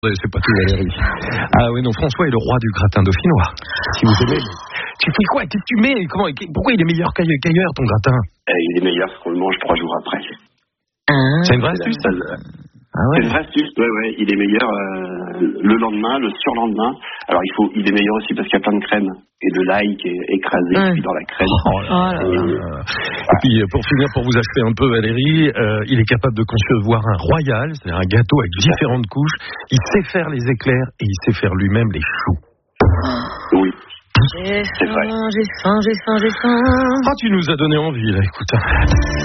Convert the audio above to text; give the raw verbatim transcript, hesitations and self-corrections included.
Ouais, c'est pas tout, Valérie. Ah oui, non, François est le roi du gratin dauphinois. Si vous aimez. Tu fais quoi? Qu'est-ce que tu mets? Comment? Pourquoi il est meilleur qu'ailleurs, ton gratin? euh, Il est meilleur parce qu'on le mange trois jours après. Ah, c'est une vraie astuce? C'est ah ouais. une vraie astuce, ouais, ouais. Il est meilleur euh, le lendemain, le surlendemain. Alors, il faut, il est meilleur aussi parce qu'il y a plein de crème et de l'ail qui est écrasé ouais. puis dans la crème. Oh là là. Et, et puis, pour finir, pour vous achever un peu, Valérie, euh, il est capable de concevoir un royal, c'est-à-dire un gâteau avec différentes couches. Il sait faire les éclairs et il sait faire lui-même les choux. Oui. J'ai faim, j'ai faim, j'ai faim, j'ai faim. Ah, tu nous as donné envie, là, écoute.